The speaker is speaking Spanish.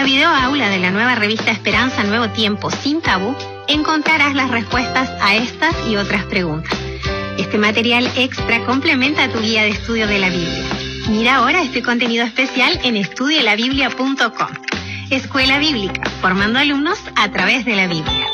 la videoaula de la nueva revista Esperanza Nuevo Tiempo Sin Tabú, encontrarás las respuestas a estas y otras preguntas. Este material extra complementa tu guía de estudio de la Biblia. Mira ahora este contenido especial en estudielabiblia.com. Escuela Bíblica, formando alumnos a través de la Biblia.